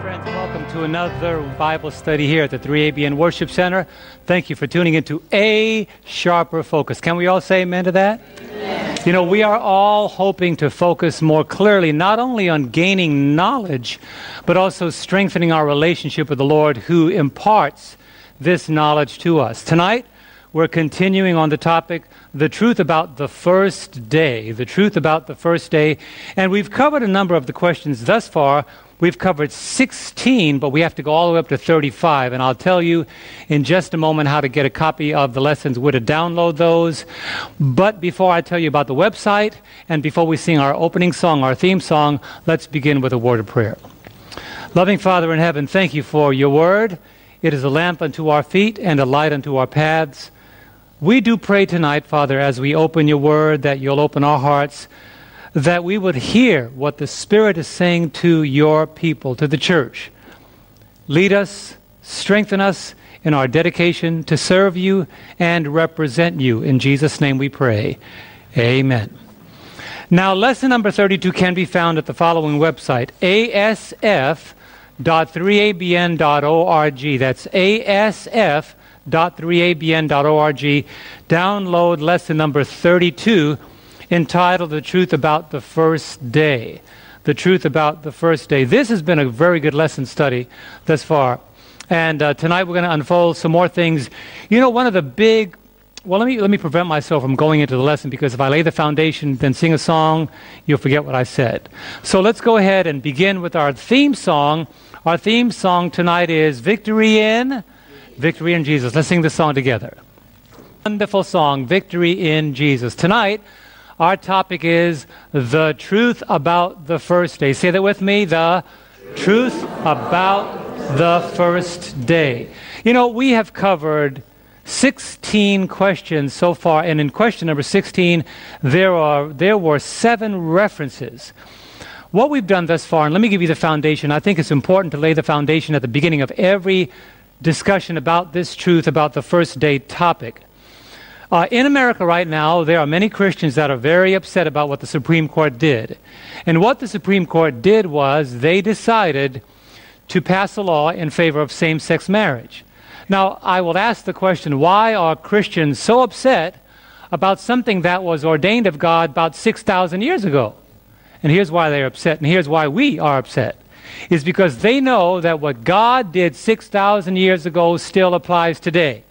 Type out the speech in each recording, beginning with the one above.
Friends, welcome to another Bible study here at the 3ABN Worship Center. Thank you for tuning into A Sharper Focus. Can we all say amen to that? Amen. You know, we are all hoping to focus more clearly, not only on gaining knowledge, but also strengthening our relationship with the Lord who imparts this knowledge to us. Tonight, we're continuing on the topic, the truth about the first day. The truth about the first day. And we've covered a number of the questions thus far. We've covered 16, but we have to go all the way up to 35. And I'll tell you in just a moment how to get a copy of the lessons, where to download those. But before I tell you about the website, and before we sing our opening song, our theme song, let's begin with a word of prayer. Loving Father in heaven, thank you for your word. It is a lamp unto our feet and a light unto our paths. We do pray tonight, Father, as we open your word, that you'll open our hearts, that we would hear what the Spirit is saying to your people, to the church. Lead us, strengthen us in our dedication to serve you and represent you. In Jesus' name we pray. Amen. Now, lesson number 32 can be found at the following website, asf.3abn.org. That's asf.3abn.org. Download lesson number 32, entitled The Truth About the First Day. The Truth About the First Day. This has been a very good lesson study thus far. And tonight we're going to unfold some more things. You know, one of the big... Well, let me prevent myself from going into the lesson, because if I lay the foundation, then sing a song, you'll forget what I said. So let's go ahead and begin with our theme song. Our theme song tonight is Victory in Jesus. Let's sing this song together. Wonderful song, Victory in Jesus. Tonight, our topic is the truth about the first day. Say that with me, the truth about the first day. You know, we have covered 16 questions so far, and in question number 16, there were 7 references. What we've done thus far, and let me give you the foundation. I think it's important to lay the foundation at the beginning of every discussion about this truth about the first day topic. In America right now, there are many Christians that are very upset about what the Supreme Court did. And what the Supreme Court did was they decided to pass a law in favor of same-sex marriage. Now, I will ask the question, why are Christians so upset about something that was ordained of God about 6,000 years ago? And here's why they're upset, and here's why we are upset. Is because they know that what God did 6,000 years ago still applies today.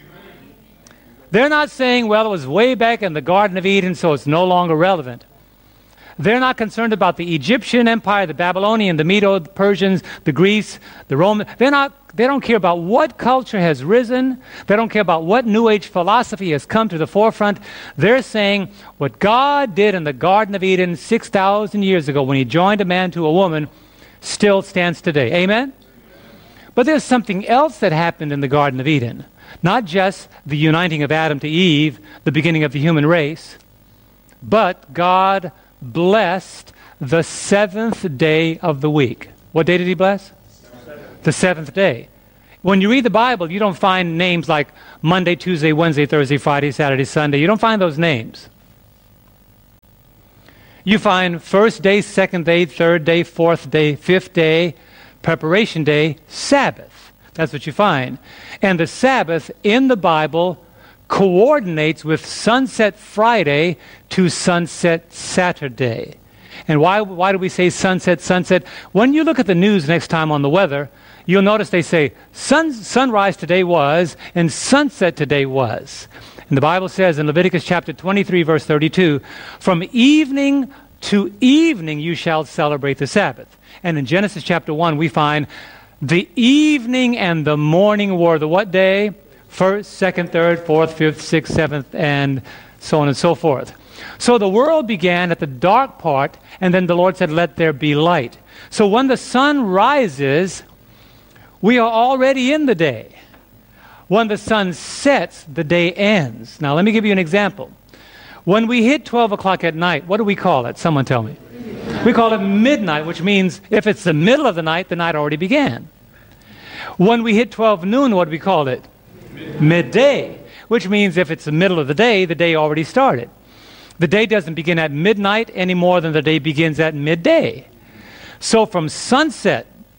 They're not saying, well, it was way back in the Garden of Eden, so it's no longer relevant. They're not concerned about the Egyptian Empire, the Babylonian, the Medo, the Persians, the Greece, the Roman. They don't care about what culture has risen. They don't care about what New Age philosophy has come to the forefront. They're saying what God did in the Garden of Eden 6,000 years ago when he joined a man to a woman still stands today. Amen? But there's something else that happened in the Garden of Eden. Not just the uniting of Adam to Eve, the beginning of the human race, but God blessed the 7th day of the week. What day did he bless? The 7th day. When you read the Bible, you don't find names like Monday, Tuesday, Wednesday, Thursday, Friday, Saturday, Sunday. You don't find those names. You find first day, second day, third day, fourth day, fifth day, preparation day, Sabbath. That's what you find. And the Sabbath in the Bible coordinates with Sunset Friday to Sunset Saturday. And why do we say sunset? When you look at the news next time on the weather, you'll notice they say sunrise today was and sunset today was. And the Bible says in Leviticus chapter 23, verse 32, from evening to evening you shall celebrate the Sabbath. And in Genesis chapter 1, we find the evening and the morning were the what day? First, second, third, fourth, fifth, sixth, seventh, and so on and so forth. So the world began at the dark part, and then the Lord said, let there be light. So when the sun rises, we are already in the day. When the sun sets, the day ends. Now let me give you an example. When we hit 12 o'clock at night, what do we call it? Someone tell me. We call it midnight, which means if it's the middle of the night already began. When we hit 12 noon, what do we call it? Midday, which means if it's the middle of the day already started. The day doesn't begin at midnight any more than the day begins at midday. So from sunset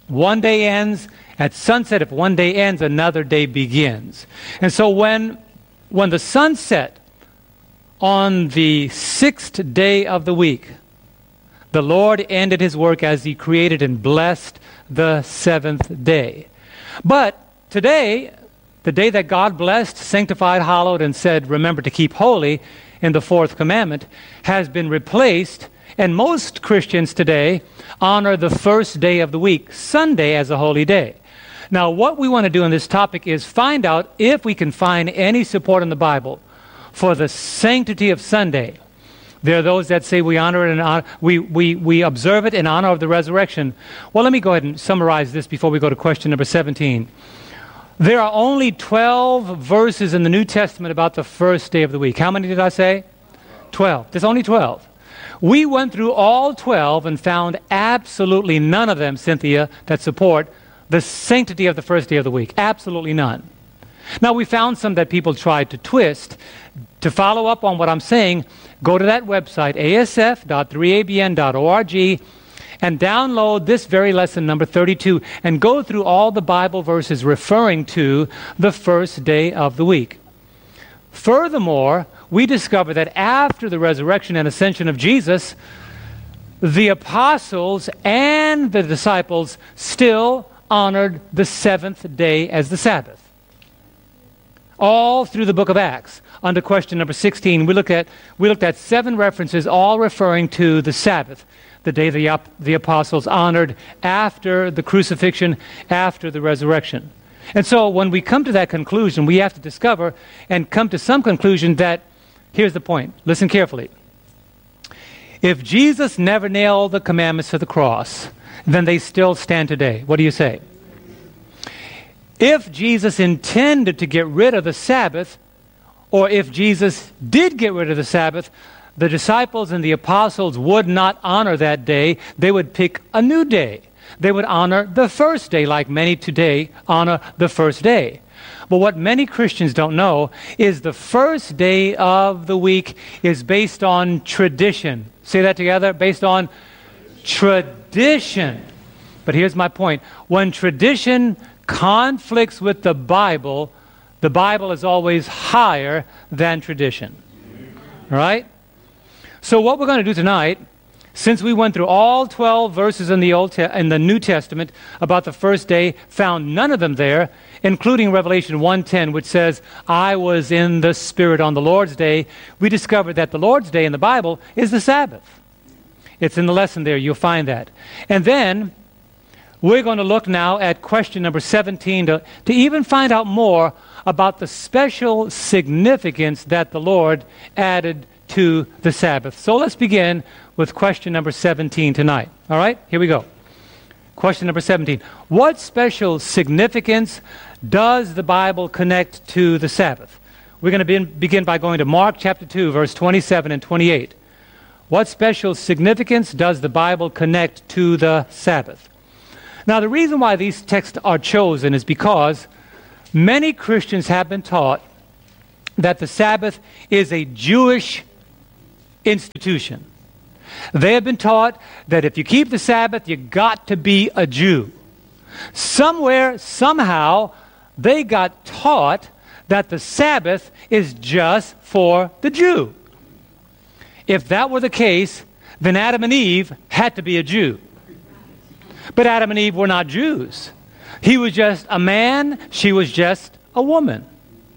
One day ends. At sunset, if one day ends, another day begins. And so when the sun set on the 6th day of the week, the Lord ended his work as he created and blessed the 7th day. But today, the day that God blessed, sanctified, hallowed, and said, remember to keep holy in the 4th commandment, has been replaced, and most Christians today honor the first day of the week, Sunday, as a holy day. Now, what we want to do on this topic is find out if we can find any support in the Bible for the sanctity of Sunday. There are those that say we honor it and we observe it in honor of the resurrection. Well, let me go ahead and summarize this before we go to question number 17. There are only 12 verses in the New Testament about the first day of the week. How many did I say? 12. There's only 12. We went through all 12 and found absolutely none of them, Cynthia, that support the sanctity of the first day of the week. Absolutely none. Now, we found some that people tried to twist. To follow up on what I'm saying, go to that website, asf.3abn.org, and download this very lesson, number 32, and go through all the Bible verses referring to the first day of the week. Furthermore, we discover that after the resurrection and ascension of Jesus, the apostles and the disciples still honored the 7th day as the Sabbath. All through the book of Acts. Under question number 16, we looked at 7 references, all referring to the Sabbath, the day the apostles honored after the crucifixion, after the resurrection. And so when we come to that conclusion, we have to discover and come to some conclusion that, here's the point, listen carefully. If Jesus never nailed the commandments to the cross, then they still stand today. What do you say? If Jesus intended to get rid of the Sabbath, or if Jesus did get rid of the Sabbath, the disciples and the apostles would not honor that day. They would pick a new day. They would honor the first day, like many today honor the first day. But what many Christians don't know is the first day of the week is based on tradition. Say that together, based on tradition. But here's my point. When tradition conflicts with the Bible is always higher than tradition. All right? So what we're going to do tonight, since we went through all 12 verses in the New Testament about the first day, found none of them there, including Revelation 1:10, which says, I was in the Spirit on the Lord's day, we discovered that the Lord's day in the Bible is the Sabbath. It's in the lesson there. You'll find that. And then we're going to look now at question number 17 to even find out more about the special significance that the Lord added to the Sabbath. So let's begin with question number 17 tonight. All right? Here we go. Question number 17. What special significance does the Bible connect to the Sabbath? We're going to begin by going to Mark chapter 2, verse 27 and 28. What special significance does the Bible connect to the Sabbath? Now, the reason why these texts are chosen is because many Christians have been taught that the Sabbath is a Jewish institution. They have been taught that if you keep the Sabbath, you got to be a Jew. Somewhere, somehow, they got taught that the Sabbath is just for the Jew. If that were the case, then Adam and Eve had to be a Jew. But Adam and Eve were not Jews. He was just a man, she was just a woman.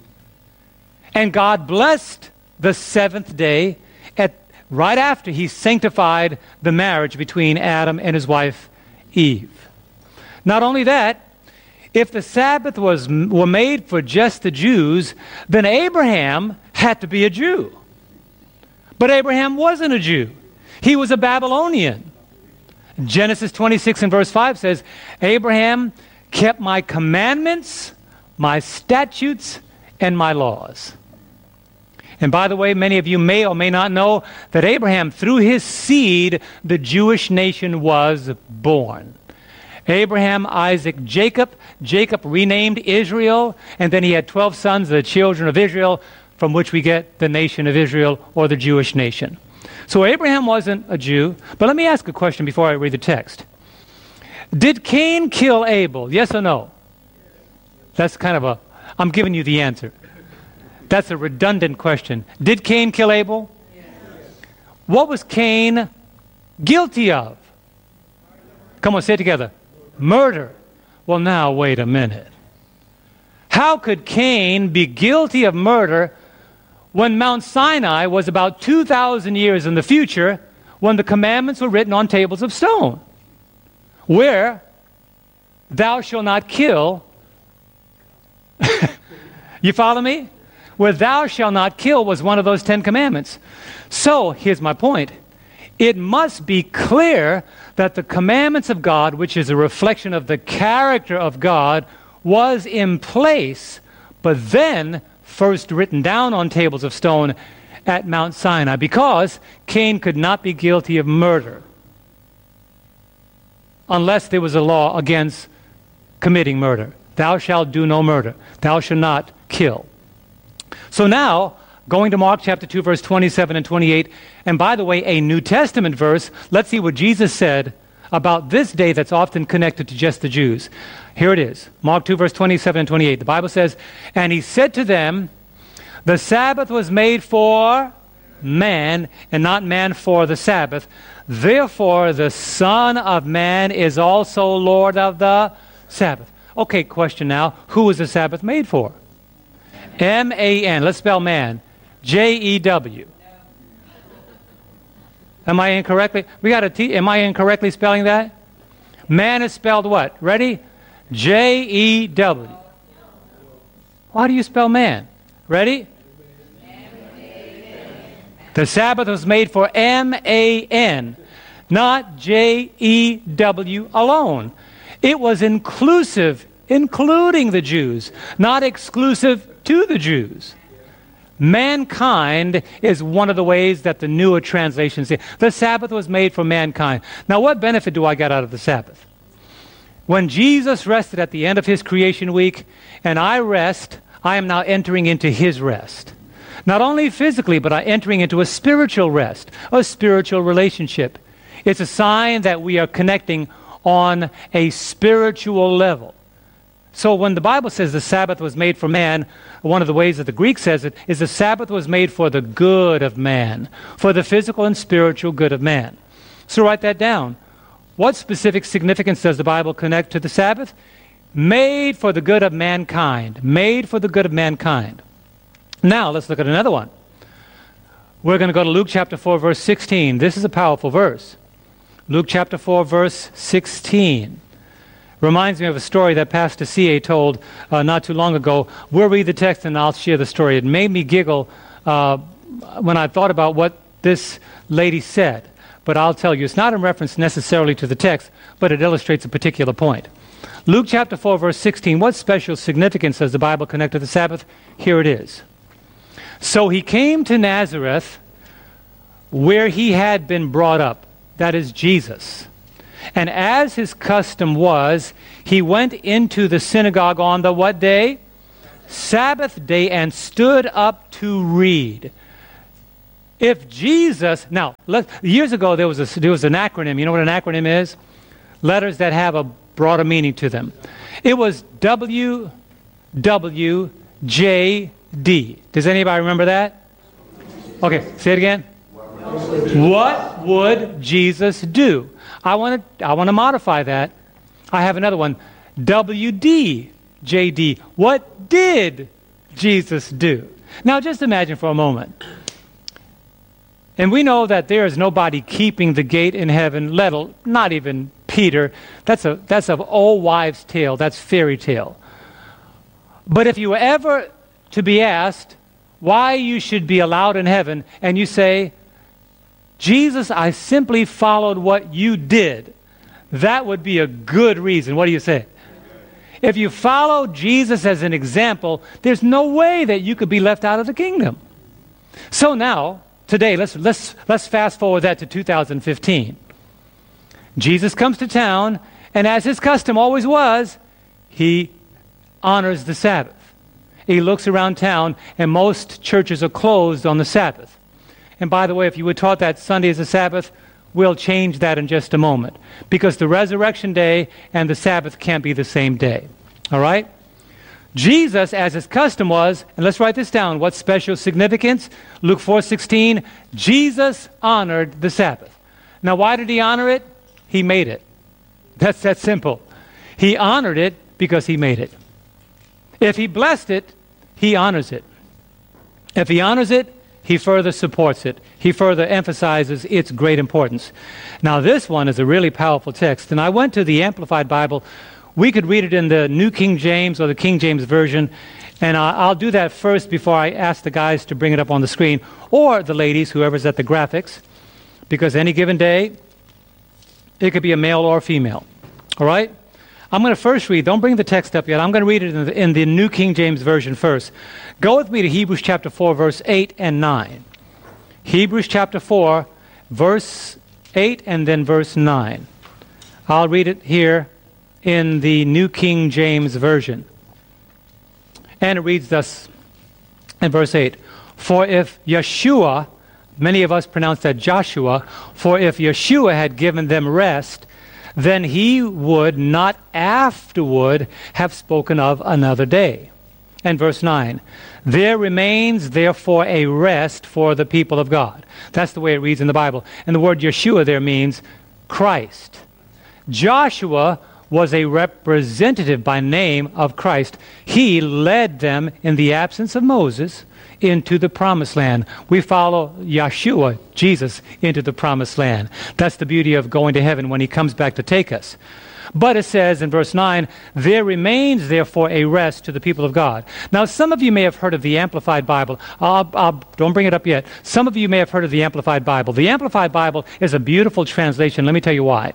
And God blessed the 7th day right after he sanctified the marriage between Adam and his wife Eve. Not only that, if the Sabbath were made for just the Jews, then Abraham had to be a Jew. But Abraham wasn't a Jew. He was a Babylonian. Genesis 26 and verse 5 says, Abraham kept my commandments, my statutes, and my laws. And by the way, many of you may or may not know that Abraham, through his seed, the Jewish nation was born. Abraham, Isaac, Jacob. Jacob renamed Israel, and then he had 12 sons, the children of Israel, from which we get the nation of Israel, or the Jewish nation. So Abraham wasn't a Jew, but let me ask a question before I read the text. Did Cain kill Abel? Yes or no? That's kind of I'm giving you the answer. That's a redundant question. Did Cain kill Abel? Yes. What was Cain guilty of? Come on, say it together. Murder. Well, now, wait a minute. How could Cain be guilty of murder when Mount Sinai was about 2,000 years in the future, when the commandments were written on tables of stone, where thou shalt not kill? You follow me? Where thou shalt not kill was one of those 10 commandments. So, here's my point. It must be clear that the commandments of God, which is a reflection of the character of God, was in place, but then first written down on tables of stone at Mount Sinai, because Cain could not be guilty of murder unless there was a law against committing murder. Thou shalt do no murder. Thou shalt not kill. So now, going to Mark chapter 2, verse 27 and 28, and by the way, a New Testament verse, let's see what Jesus said about this day that's often connected to just the Jews. Here it is, Mark 2, verse 27 and 28. The Bible says, and he said to them, the Sabbath was made for man, and not man for the Sabbath. Therefore, the Son of Man is also Lord of the Sabbath. Okay, question now. Who was the Sabbath made for? M-A-N. Let's spell man. J-E-W. Am I incorrectly? Am I incorrectly spelling that? Man is spelled what? Ready? J-E-W. Why do you spell man? Ready? The Sabbath was made for M-A-N, not J-E-W alone. It was inclusive, including the Jews, not exclusive to the Jews. Mankind is one of the ways that the newer translations say. The Sabbath was made for mankind. Now, what benefit do I get out of the Sabbath? When Jesus rested at the end of his creation week, and I rest, I am now entering into his rest. Not only physically, but I'm entering into a spiritual rest, a spiritual relationship. It's a sign that we are connecting on a spiritual level. So when the Bible says the Sabbath was made for man, one of the ways that the Greek says it is the Sabbath was made for the good of man, for the physical and spiritual good of man. So write that down. What specific significance does the Bible connect to the Sabbath? Made for the good of mankind. Made for the good of mankind. Now, let's look at another one. We're going to go to Luke chapter 4, verse 16. This is a powerful verse. Luke chapter 4, verse 16. Reminds me of a story that Pastor C.A. told not too long ago. We'll read the text and I'll share the story. It made me giggle when I thought about what this lady said. But I'll tell you, it's not in reference necessarily to the text, but it illustrates a particular point. Luke chapter 4, verse 16. What special significance does the Bible connect to the Sabbath? Here it is. So he came to Nazareth, where he had been brought up. That is Jesus. And as his custom was, he went into the synagogue on the what day? Sabbath day, and stood up to read. If Jesus, now, years ago there was an acronym. You know what an acronym is? Letters that have a broader meaning to them. It was WWJD. Does anybody remember that? Okay, say it again. What would Jesus do? I want to modify that. I have another one. WDJD. What did Jesus do? Now just imagine for a moment. And we know that there is nobody keeping the gate in heaven, not even Peter. That's an old wives' tale. That's fairy tale. But if you were ever to be asked why you should be allowed in heaven, and you say, Jesus, I simply followed what you did, that would be a good reason. What do you say? If you follow Jesus as an example, there's no way that you could be left out of the kingdom. So now, today, let's fast forward that to 2015. Jesus comes to town, and as his custom always was, he honors the Sabbath. He looks around town, and most churches are closed on the Sabbath. And by the way, if you were taught that Sunday is the Sabbath, we'll change that in just a moment, because the resurrection day and the Sabbath can't be the same day. All right? Jesus, as his custom was, and let's write this down, what's special significance? Luke 4:16, Jesus honored the Sabbath. Now, why did he honor it? He made it. That's that simple. He honored it because he made it. If he blessed it, he honors it. If he honors it, he further supports it. He further emphasizes its great importance. Now, this one is a really powerful text, and I went to the Amplified Bible. We could read it in the New King James or the King James Version, and I'll do that first before I ask the guys to bring it up on the screen, or the ladies, whoever's at the graphics, because any given day, it could be a male or a female. All right? I'm going to first read. Don't bring the text up yet. I'm going to read it in the New King James Version first. Go with me to Hebrews chapter 4, verse 8 and 9. Hebrews chapter 4, verse 8 and then verse 9. I'll read it here in the New King James Version. And it reads thus in verse 8. For if Yeshua, many of us pronounce that Joshua, for if Yeshua had given them rest, then he would not afterward have spoken of another day. And verse 9, there remains therefore a rest for the people of God. That's the way it reads in the Bible. And the word Yeshua there means Christ. Joshua was a representative by name of Christ. He led them in the absence of Moses into the promised land. We follow Yeshua, Jesus, into the promised land. That's the beauty of going to heaven when he comes back to take us. But it says in verse 9, there remains therefore a rest to the people of God. Now, some of you may have heard of the Amplified Bible. Don't bring it up yet. Some of you may have heard of the Amplified Bible. The Amplified Bible is a beautiful translation. Let me tell you why.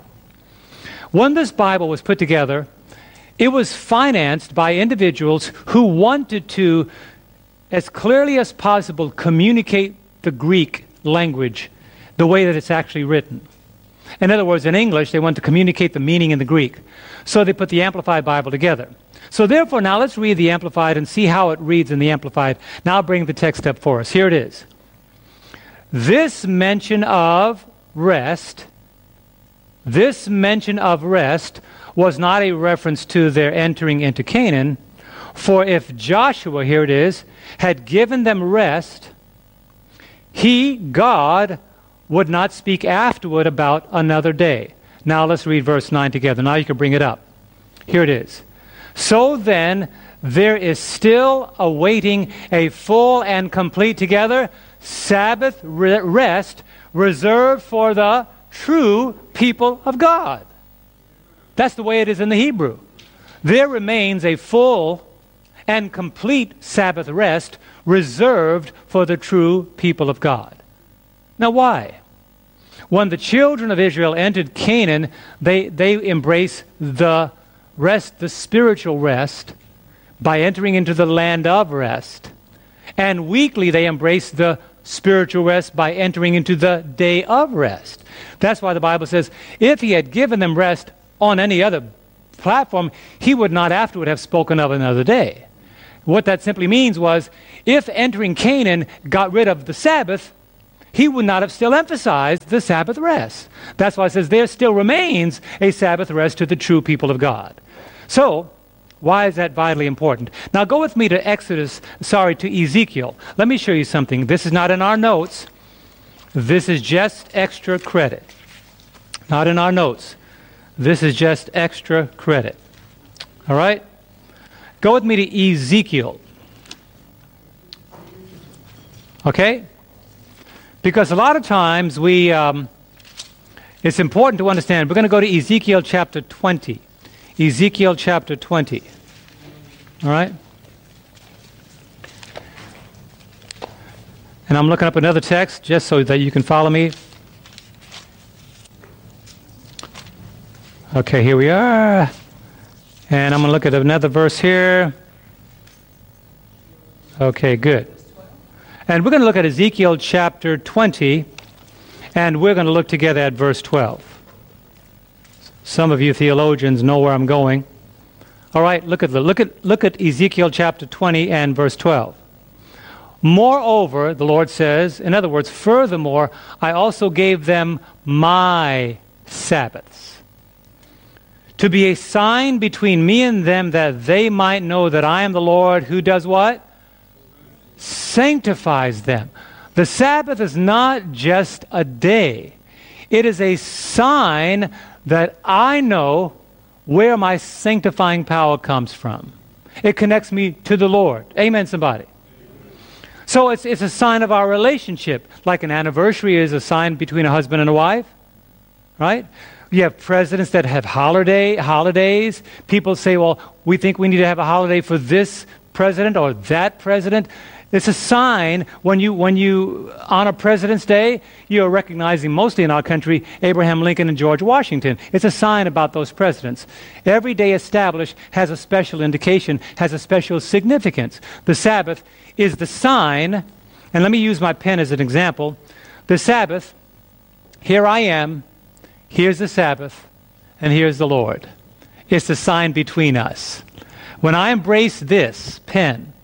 When this Bible was put together, it was financed by individuals who wanted to, as clearly as possible, communicate the Greek language the way that it's actually written. In other words, in English, they want to communicate the meaning in the Greek. So they put the Amplified Bible together. So therefore, now let's read the Amplified and see how it reads in the Amplified. Now I'll bring the text up for us. Here it is. This mention of rest was not a reference to their entering into Canaan, for if Joshua, here it is, had given them rest, he, God, would not speak afterward about another day. Now let's read verse 9 together. Now you can bring it up. Here it is. So then, there is still awaiting a full and complete together Sabbath rest reserved for the true people of God. That's the way it is in the Hebrew. There remains a full and complete Sabbath rest reserved for the true people of God. Now why? When the children of Israel entered Canaan, they embrace the rest, the spiritual rest, by entering into the land of rest. And weekly they embrace the spiritual rest by entering into the day of rest. That's why the Bible says, if he had given them rest on any other platform, he would not afterward have spoken of another day. What that simply means was, if entering Canaan got rid of the Sabbath, he would not have still emphasized the Sabbath rest. That's why it says there still remains a Sabbath rest to the true people of God. So, why is that vitally important? Now go with me to to Ezekiel. Let me show you something. This is not in our notes. This is just extra credit. Not in our notes. This is just extra credit. All right? Go with me to Ezekiel. Okay? Because a lot of times it's important to understand. We're going to go to Ezekiel chapter 20. Ezekiel chapter 20. All right? And I'm looking up another text just so that you can follow me. Okay, here we are. And I'm going to look at another verse here. Okay, good. And we're going to look at Ezekiel chapter 20, and we're going to look together at verse 12. Some of you theologians know where I'm going. All right, look at Ezekiel chapter 20 and verse 12. Moreover, the Lord says, in other words, furthermore, I also gave them my Sabbaths, to be a sign between me and them, that they might know that I am the Lord who does what? Sanctifies them. The Sabbath is not just a day. It is a sign that I know where my sanctifying power comes from. It connects me to the Lord. Amen, somebody. So it's a sign of our relationship, like an anniversary is a sign between a husband and a wife, right? You have presidents that have holidays. People say, well, we think we need to have a holiday for this president or that president. It's a sign when you honor President's Day, you're recognizing mostly in our country Abraham Lincoln and George Washington. It's a sign about those presidents. Every day established has a special indication, has a special significance. The Sabbath is the sign, and let me use my pen as an example. The Sabbath, here I am, here's the Sabbath, and here's the Lord. It's the sign between us. When I embrace this pen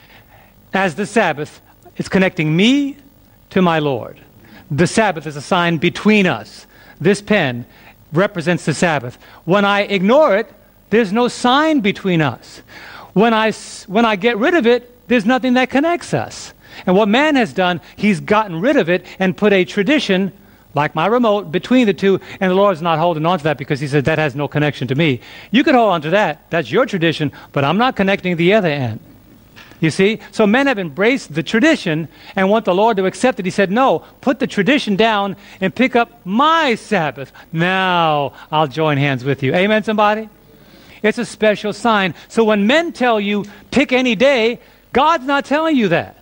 as the Sabbath, it's connecting me to my Lord. The Sabbath is a sign between us. This pen represents the Sabbath. When I ignore it, there's no sign between us. When I get rid of it, there's nothing that connects us. And what man has done, he's gotten rid of it and put a tradition, like my remote, between the two, and the Lord's not holding on to that because he said that has no connection to me. You could hold on to that. That's your tradition, but I'm not connecting the other end. You see? So men have embraced the tradition and want the Lord to accept it. He said, no, put the tradition down and pick up my Sabbath. Now I'll join hands with you. Amen, somebody? It's a special sign. So when men tell you, pick any day, God's not telling you that.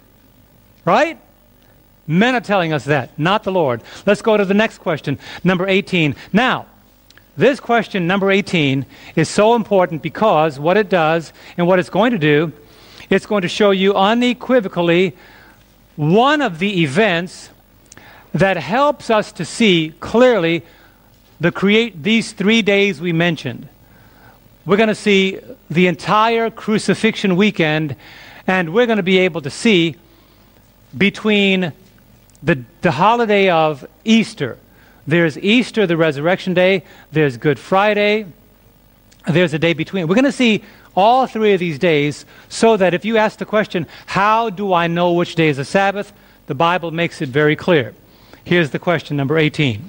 Right? Men are telling us that, not the Lord. Let's go to the next question, number 18. Now, this question, number 18, is so important because what it does and what it's going to do, it's going to show you unequivocally one of the events that helps us to see clearly these 3 days we mentioned. We're going to see the entire crucifixion weekend, and we're going to be able to see between the holiday of Easter. There's Easter, the resurrection day. There's Good Friday. There's a day between. We're going to see all 3 of these days so that if you ask the question, how do I know which day is a Sabbath? The Bible makes it very clear. Here's the question, number 18.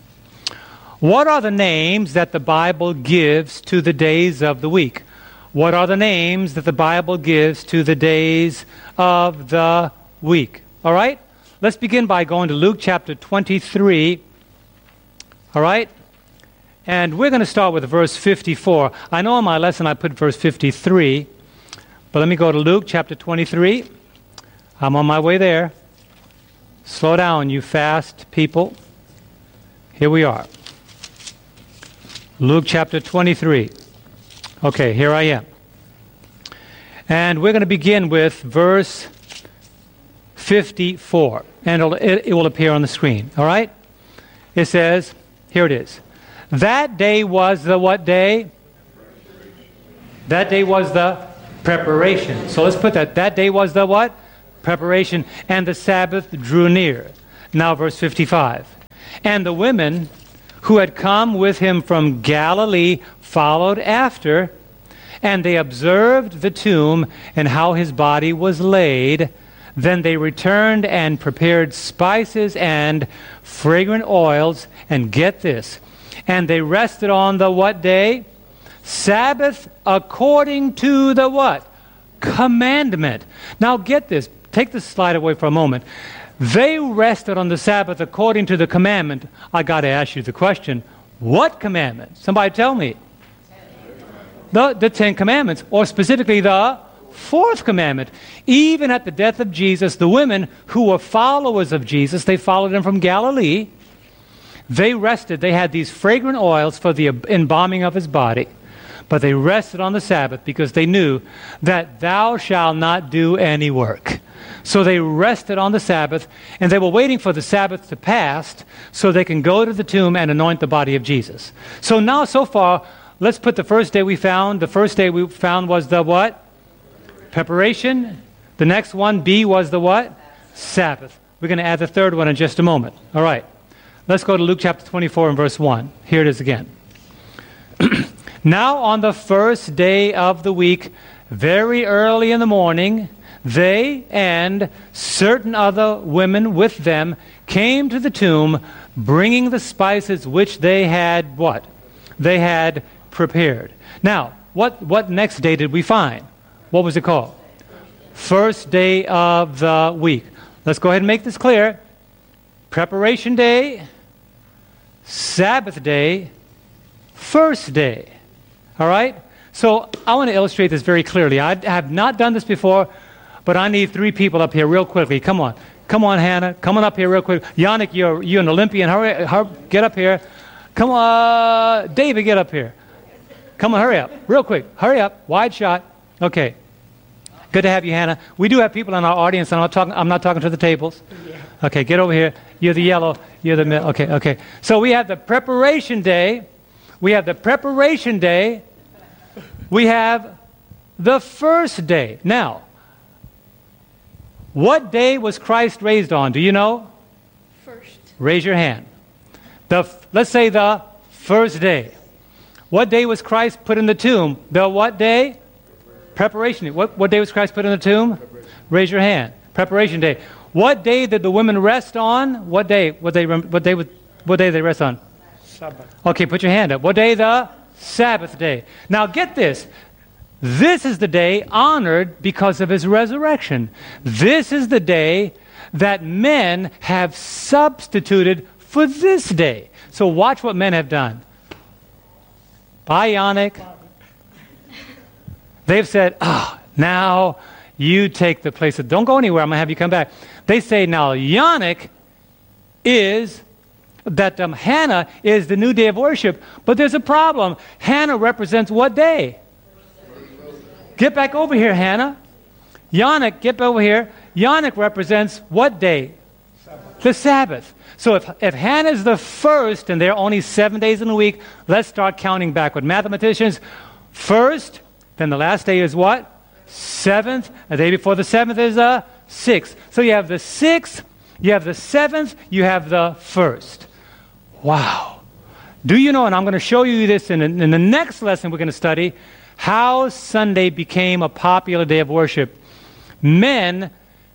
What are the names that the Bible gives to the days of the week? What are the names that the Bible gives to the days of the week? All right? Let's begin by going to Luke chapter 23. All right? And we're going to start with verse 54. I know in my lesson I put verse 53, but let me go to Luke chapter 23. I'm on my way there. Slow down, you fast people. Here we are. Luke chapter 23. Okay, here I am. And we're going to begin with verse 54. And it will appear on the screen. All right? It says, here it is. That day was the what day? That day was the preparation. So let's put that. That day was the what? Preparation. And the Sabbath drew near. Now verse 55. And the women who had come with him from Galilee followed after, and they observed the tomb and how his body was laid. Then they returned and prepared spices and fragrant oils. And get this. And they rested on the what day? Sabbath according to the what? Commandment. Now get this. Take this slide away for a moment. They rested on the Sabbath according to the commandment. I got to ask you the question, what commandment? Somebody tell me. The 10 Commandments, or specifically the 4th commandment. Even at the death of Jesus, the women who were followers of Jesus, they followed him from Galilee. They rested. They had these fragrant oils for the embalming of his body. But they rested on the Sabbath because they knew that thou shalt not do any work. So they rested on the Sabbath, and they were waiting for the Sabbath to pass so they can go to the tomb and anoint the body of Jesus. So now, so far, let's put the first day we found. The first day we found was the what? Preparation. The next one, B, was the what? Sabbath. We're going to add the third one in just a moment. All right. Let's go to Luke chapter 24 and verse 1. Here it is again. Now on the first day of the week, very early in the morning, they and certain other women with them came to the tomb, bringing the spices which they had what? They had prepared. Now, what next day did we find? What was it called? First day of the week. Let's go ahead and make this clear. Preparation day, Sabbath day, first day. All right? So I want to illustrate this very clearly. I have not done this before, but I need 3 people up here real quickly. Come on. Come on, Hannah. Come on up here real quick. Yannick, you're an Olympian. Hurry, get up here. Come on. David, get up here. Come on, hurry up. Real quick. Hurry up. Wide shot. Okay. Good to have you, Hannah. We do have people in our audience, and I'm not talking to the tables. Okay, get over here. You're the yellow. You're the middle. Okay. So we have the preparation day. We have the preparation day. We have the first day. Now, what day was Christ raised on? Do you know? First. Raise your hand. Let's say the first day. What day was Christ put in the tomb? The what day? Preparation day. What day was Christ put in the tomb? Raise your hand. Preparation day. What day did the women rest on? What day? What day they rest on? Sabbath. Okay, put your hand up. What day? The Sabbath day. Now get this. This is the day honored because of his resurrection. This is the day that men have substituted for this day. So watch what men have done. Bye, Yannick. They've said, now you take the place of, don't go anywhere, I'm going to have you come back. They say now Yannick is, Hannah is the new day of worship, but there's a problem. Hannah represents what day? Get back over here, Hannah. Yannick, get over here. Yannick represents what day? Sabbath. The Sabbath. So if Hannah's the first, and there are only 7 days in a week, let's start counting backward. Mathematicians, first, then the last day is what? Seventh. A day before the seventh is a sixth. So you have the sixth, you have the seventh, you have the first. Wow. Do you know, and I'm going to show you this in the next lesson we're going to study, how Sunday became a popular day of worship. Men,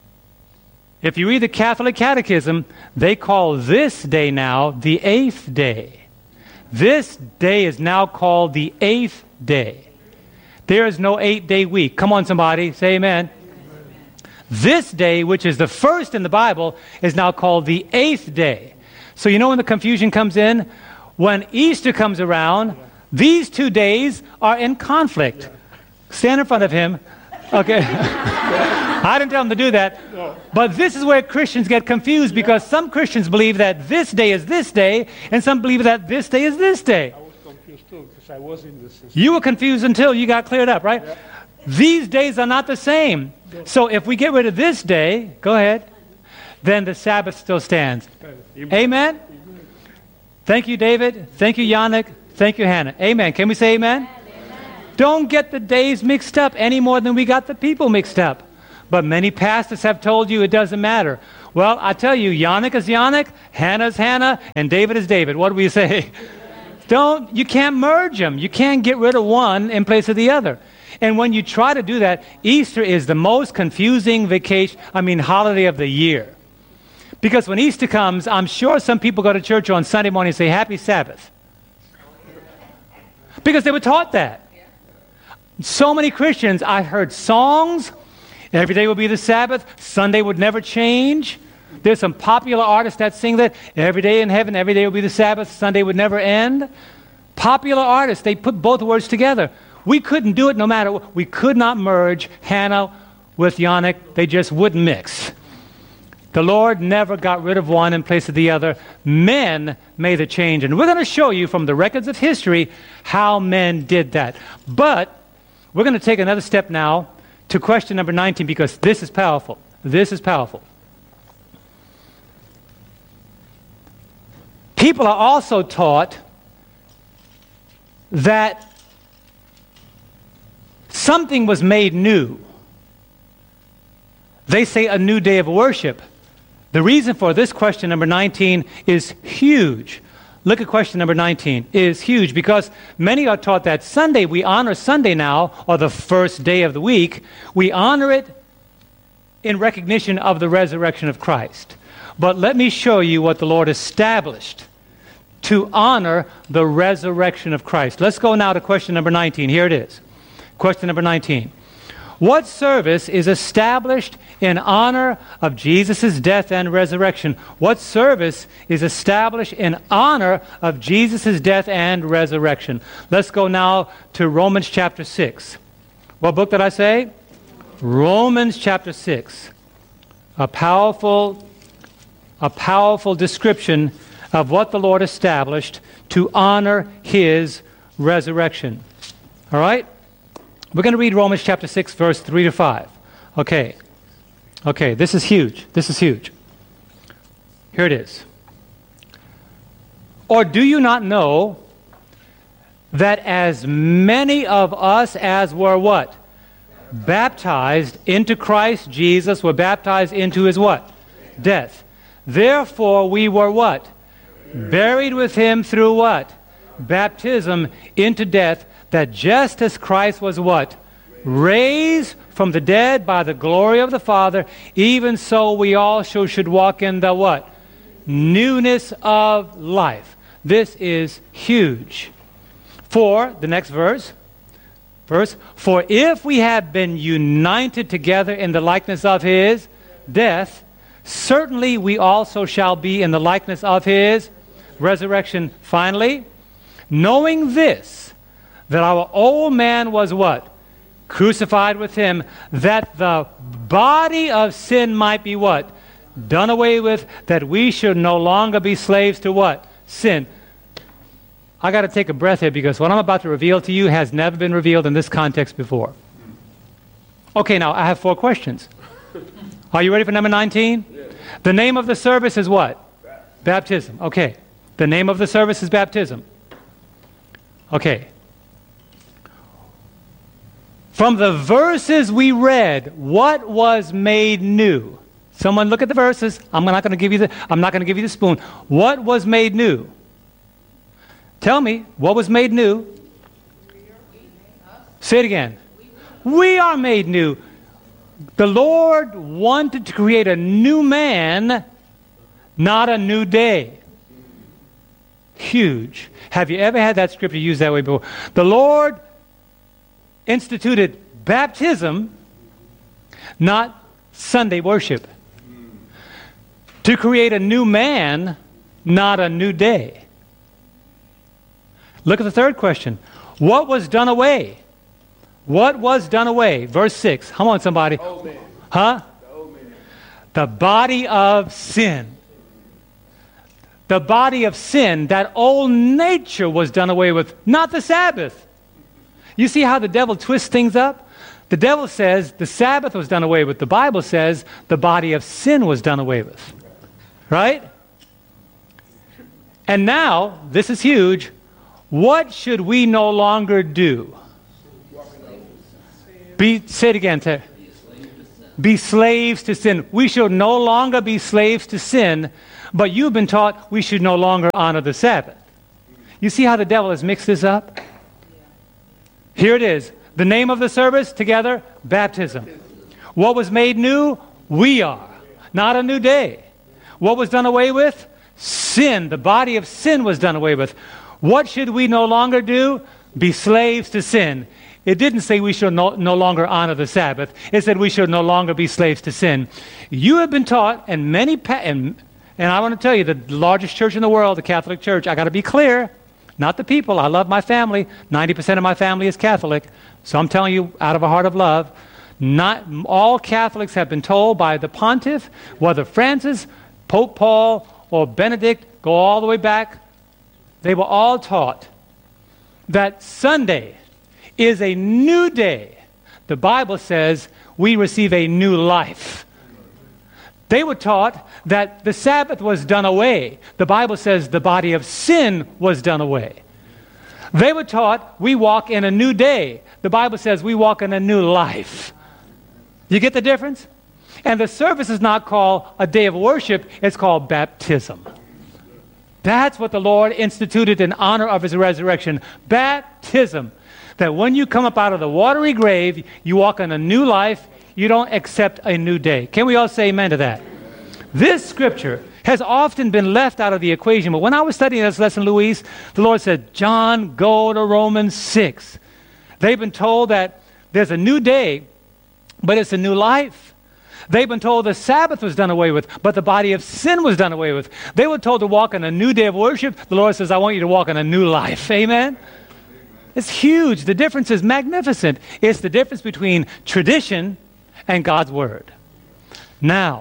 if you read the Catholic Catechism, they call this day now the 8th day. This day is now called the 8th day. There is no 8-day week. Come on, somebody, say amen. This day, which is the first in the Bible, is now called the 8th day. So you know when the confusion comes in? When Easter comes around, these 2 days are in conflict. Stand in front of him. Okay. I didn't tell him to do that. But this is where Christians get confused, because some Christians believe that this day is this day, and some believe that this day is this day. I was confused too, because I was in the system. You were confused until you got cleared up, right? Yeah. These days are not the same. So if we get rid of this day, go ahead, then the Sabbath still stands. Amen? Thank you, David. Thank you, Yannick. Thank you, Hannah. Amen. Can we say amen? Don't get the days mixed up any more than we got the people mixed up. But many pastors have told you it doesn't matter. Well, I tell you, Yannick is Yannick, Hannah is Hannah, and David is David. What do we say? You can't merge them. You can't get rid of one in place of the other. And when you try to do that, Easter is the most confusing holiday of the year. Because when Easter comes, I'm sure some people go to church on Sunday morning and say, Happy Sabbath. Because they were taught that. So many Christians, I heard songs, every day would be the Sabbath, Sunday would never change. There's some popular artists that sing that, every day in heaven, every day would be the Sabbath, Sunday would never end. Popular artists, they put both words together. We couldn't do it no matter what. We could not merge Hannah with Yannick. They just wouldn't mix. The Lord never got rid of one in place of the other. Men made the change. And we're going to show you from the records of history how men did that. But we're going to take another step now to question number 19, because this is powerful. This is powerful. People are also taught that something was made new They say a new day of worship. The reason for this question number 19 is huge. Look at question number 19. Is huge because many are taught that Sunday, we honor Sunday now, or the first day of the week. We honor it in recognition of the resurrection of Christ. But let me show you what the Lord established to honor the resurrection of Christ. Let's go now to question number 19. Here it is. Question number 19. What service is established in honor of Jesus' death and resurrection? What service is established in honor of Jesus' death and resurrection? Let's go now to Romans chapter 6. What book did I say? Romans chapter 6. A powerful description of what the Lord established to honor His resurrection. All right? We're going to read Romans chapter 6, verse 3 to 5. Okay, this is huge. This is huge. Here it is. Or do you not know that as many of us as were what? Baptized into Christ Jesus were baptized into His what? Death. Therefore we were what? Buried with Him through what? Baptism into death, that just as Christ was what? Raised from the dead by the glory of the Father, even so we also should walk in the what? Newness of life. This is huge. For, the next verse, for if we have been united together in the likeness of His death, certainly we also shall be in the likeness of His resurrection. Finally, knowing this, that our old man was what? Crucified with Him, that the body of sin might be what? Done away with, that we should no longer be slaves to what? Sin. I got to take a breath here because what I'm about to reveal to you has never been revealed in this context before. Okay, now I have 4 questions. Are you ready for number 19? Yeah. The name of the service is what? Baptism. Okay. The name of the service is baptism. Okay. From the verses we read, what was made new? Someone look at the verses. I'm not going to give you the spoon. What was made new? Tell me, what was made new? Say it again. We are made new. The Lord wanted to create a new man, not a new day. Huge. Have you ever had that scripture used that way before? The Lord instituted baptism, not Sunday worship. To create a new man, not a new day. Look at the third question. What was done away? What was done away? Verse 6. Come on, somebody. Old man. Huh? The old man. The body of sin. The body of sin, that old nature was done away with, not the Sabbath. You see how the devil twists things up? The devil says the Sabbath was done away with. The Bible says the body of sin was done away with. Right? And now, this is huge, what should we no longer do? Say it again, Terry. Be slaves to sin. We should no longer be slaves to sin, but you've been taught we should no longer honor the Sabbath. You see how the devil has mixed this up? Here it is. The name of the service, together, baptism. What was made new? We are. Not a new day. What was done away with? Sin. The body of sin was done away with. What should we no longer do? Be slaves to sin. It didn't say we should no longer honor the Sabbath. It said we should no longer be slaves to sin. You have been taught, and and I want to tell you, the largest church in the world, the Catholic Church, I got to be clear, not the people. I love my family. 90% of my family is Catholic. So I'm telling you out of a heart of love, not all Catholics have been told by the pontiff, whether Francis, Pope Paul, or Benedict, go all the way back, they were all taught that Sunday is a new day. The Bible says we receive a new life. They were taught that the Sabbath was done away. The Bible says the body of sin was done away. They were taught we walk in a new day. The Bible says we walk in a new life. You get the difference? And the service is not called a day of worship, it's called baptism. That's what the Lord instituted in honor of his resurrection. Baptism. That when you come up out of the watery grave, you walk in a new life, you don't accept a new day. Can we all say amen to that? This scripture has often been left out of the equation. But when I was studying this lesson, Louise, the Lord said, John, go to Romans 6. They've been told that there's a new day, but it's a new life. They've been told the Sabbath was done away with, but the body of sin was done away with. They were told to walk in a new day of worship. The Lord says, I want you to walk in a new life. Amen? It's huge. The difference is magnificent. It's the difference between tradition and God's Word. Now,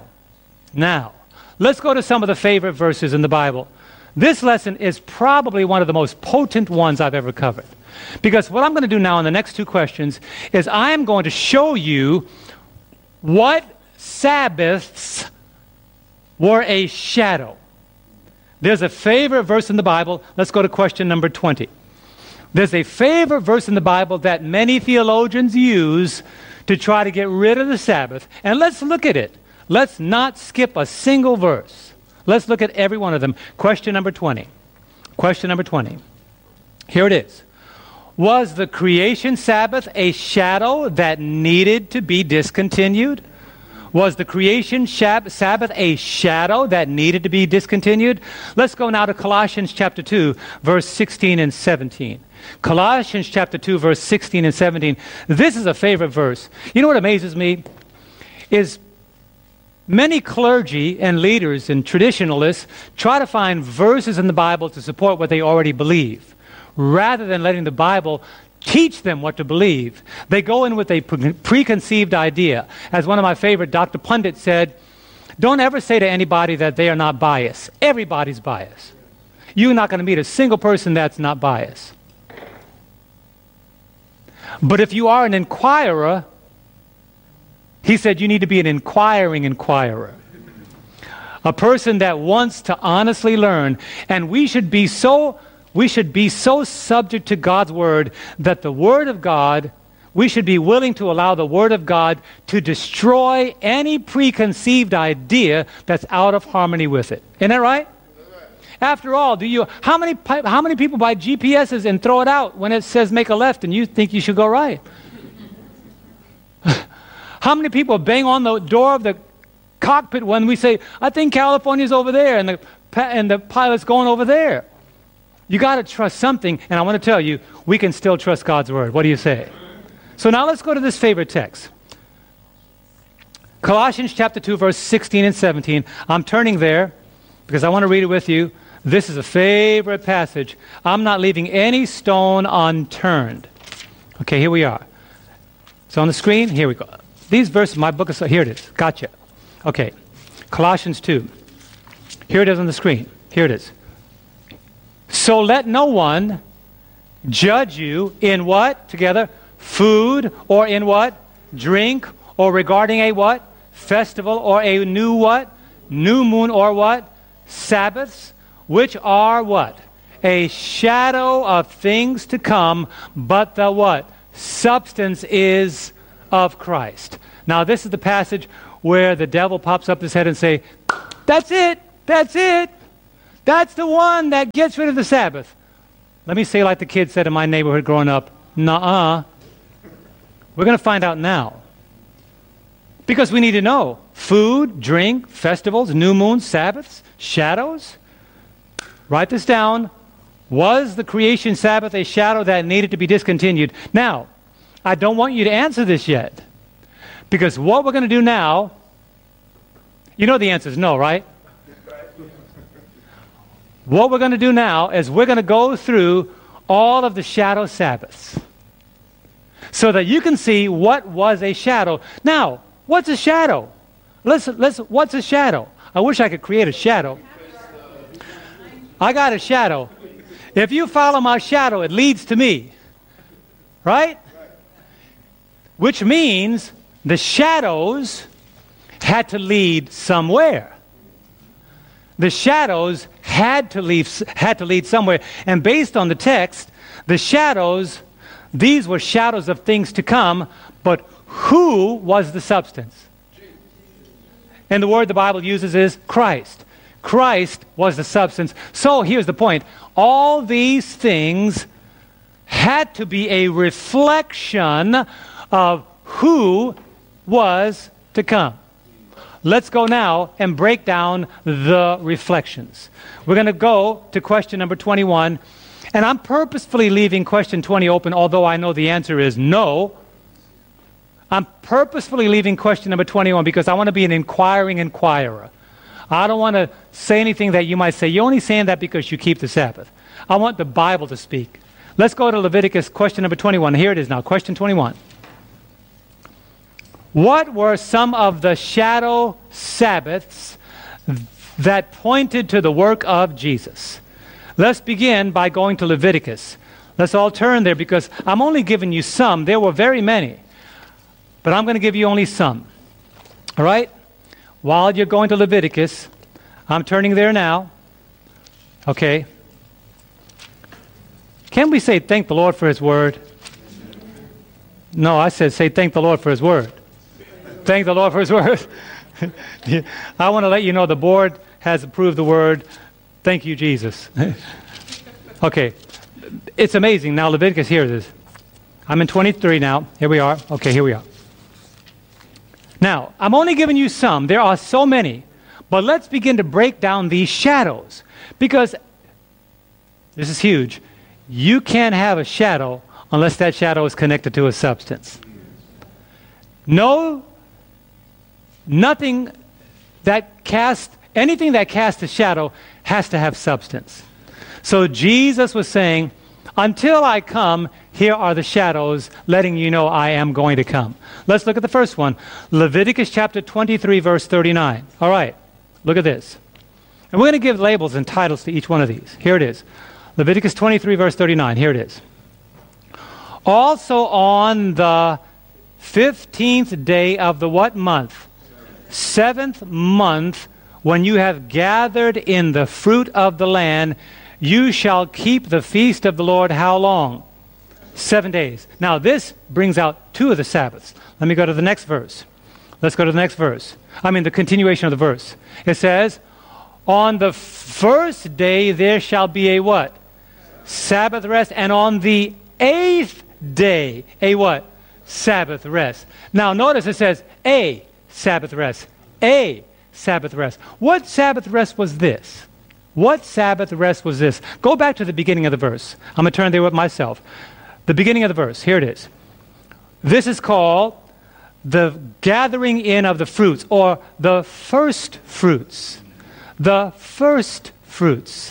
let's go to some of the favorite verses in the Bible. This lesson is probably one of the most potent ones I've ever covered. Because what I'm going to do now in the next two questions is I am going to show you what Sabbaths were a shadow. There's a favorite verse in the Bible. Let's go to question number 20. There's a favorite verse in the Bible that many theologians use to try to get rid of the Sabbath. And let's look at it. Let's not skip a single verse. Let's look at every one of them. Question number 20. Question number 20. Here it is. Was the creation Sabbath a shadow that needed to be discontinued? Was the creation Sabbath a shadow that needed to be discontinued? Let's go now to Colossians chapter 2, verse 16 and 17. Colossians chapter 2, verse 16 and 17. This is a favorite verse. You know what amazes me? Is many clergy and leaders and traditionalists try to find verses in the Bible to support what they already believe, rather than letting the Bible teach them what to believe. They go in with a preconceived idea. As one of my favorite, Dr. Pundit, said, don't ever say to anybody that they are not biased. Everybody's biased. You're not going to meet a single person that's not biased. But if you are an inquirer, he said you need to be an inquiring inquirer. A person that wants to honestly learn. And we should be so subject to God's Word that the Word of God, we should be willing to allow the Word of God to destroy any preconceived idea that's out of harmony with it. Isn't that right? After all, how many people buy GPSs and throw it out when it says make a left and you think you should go right? How many people bang on the door of the cockpit when we say, I think California's over there, and the pilot's going over there? You got to trust something, and I want to tell you, we can still trust God's Word. What do you say? So now let's go to this favorite text. Colossians chapter 2, verse 16 and 17. I'm turning there because I want to read it with you. This is a favorite passage. I'm not leaving any stone unturned. Okay, here we are. It's on the screen. Here we go. These verses, my book is, here it is. Gotcha. Okay, Colossians 2. Here it is on the screen. Here it is. So let no one judge you in what? Together. Food, or in what? Drink, or regarding a what? Festival, or a new what? New moon, or what? Sabbaths, which are what? A shadow of things to come, but the what? Substance is of Christ. Now this is the passage where the devil pops up his head and say, that's it, that's it. That's the one that gets rid of the Sabbath. Let me say like the kids said in my neighborhood growing up, nuh-uh. We're going to find out now. Because we need to know. Food, drink, festivals, new moons, Sabbaths, shadows. Write this down. Was the creation Sabbath a shadow that needed to be discontinued? Now, I don't want you to answer this yet. Because what we're going to do now, you know the answer is no, right? What we're going to do now is we're going to go through all of the shadow Sabbaths so that you can see what was a shadow. Now, what's a shadow? What's a shadow? I wish I could create a shadow. I got a shadow. If you follow my shadow, it leads to me. Right? Which means the shadows had to lead somewhere. The shadows had to lead somewhere. And based on the text, the shadows, these were shadows of things to come, but who was the substance? And the word the Bible uses is Christ. Christ was the substance. So here's the point. All these things had to be a reflection of who was to come. Let's go now and break down the reflections. We're going to go to question number 21. And I'm purposefully leaving question 20 open, although I know the answer is no. I'm purposefully leaving question number 21 because I want to be an inquiring inquirer. I don't want to say anything that you might say, you're only saying that because you keep the Sabbath. I want the Bible to speak. Let's go to Leviticus, question number 21. Here it is now, question 21. What were some of the shadow Sabbaths that pointed to the work of Jesus? Let's begin by going to Leviticus. Let's all turn there because I'm only giving you some. There were very many, but I'm going to give you only some. All right? While you're going to Leviticus, I'm turning there now. Okay. Can we say thank the Lord for His Word? No, I said say thank the Lord for His Word. Thank the Lord for His Word. I want to let you know the board has approved the word. Thank you, Jesus. Okay. It's amazing. Now, Leviticus, here it is. I'm in 23 now. Here we are. Okay, here we are. Now, I'm only giving you some. There are so many. But let's begin to break down these shadows. Because, this is huge, you can't have a shadow unless that shadow is connected to a substance. Anything that casts a shadow has to have substance. So Jesus was saying, until I come, here are the shadows letting you know I am going to come. Let's look at the first one. Leviticus chapter 23, verse 39. All right, look at this. And we're going to give labels and titles to each one of these. Here it is. Leviticus 23, verse 39. Here it is. Also on the 15th day of the what month? 7th month, when you have gathered in the fruit of the land, you shall keep the feast of the Lord how long? 7 days. Now this brings out two of the Sabbaths. Let me go to the next verse. Let's go to the next verse. The continuation of the verse. It says, on the first day there shall be a what? Sabbath rest. And on the 8th day, a what? Sabbath rest. Now notice it says a Sabbath rest. A Sabbath rest. What Sabbath rest was this? What Sabbath rest was this? Go back to the beginning of the verse. I'm going to turn there with myself. The beginning of the verse. Here it is. This is called the gathering in of the fruits, or the first fruits. The first fruits.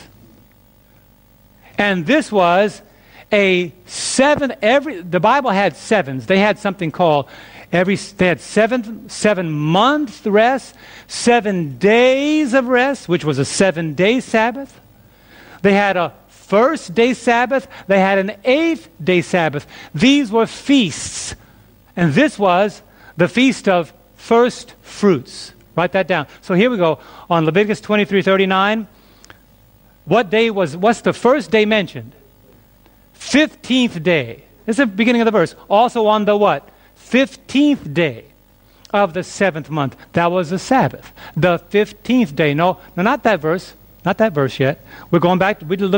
And this was a the Bible had sevens. They had something called they had 7 month rest, 7 days of rest, which was a 7-day Sabbath. They had a first day Sabbath. They had an 8th day Sabbath. These were feasts. And this was the feast of first fruits. Write that down. So here we go. On Leviticus 23:39, what's the first day mentioned? 15th day. This is the beginning of the verse. Also on the what? 15th day of the 7th month. That was the Sabbath. The 15th day. No, not that verse. Not that verse yet. We're going back. We look